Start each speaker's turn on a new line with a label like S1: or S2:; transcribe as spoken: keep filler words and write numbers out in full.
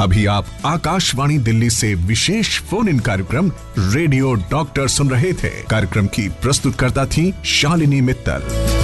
S1: अभी आप आकाशवाणी दिल्ली से विशेष फोन इन कार्यक्रम रेडियो डॉक्टर सुन रहे थे। कार्यक्रम की प्रस्तुतकर्ता थी शालिनी मित्तल।